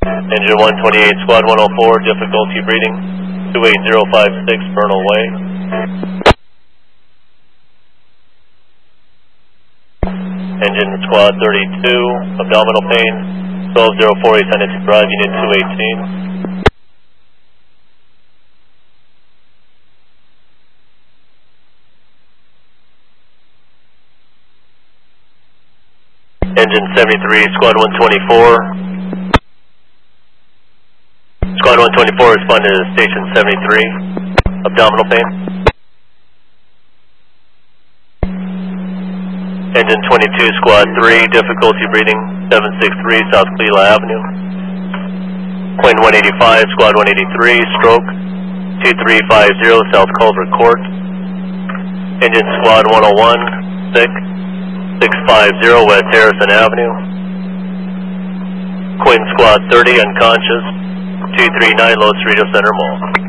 Engine 128, Squad 104, difficulty breathing, 28056 Bernal Way. Engine Squad 32, abdominal pain, 1204 Tennessee Drive, Unit 218. Engine 73, Squad 124. Squad 124 responded to Station 73, abdominal pain. Engine 22, Squad 3, difficulty breathing, 763 South Cleela Avenue. Plane 185, Squad 183, stroke, 2350 South Culver Court. Engine Squad 101, sick, 650 West Harrison Avenue. Quinn Squad 30, unconscious, 239 Los Cerritos Center Mall.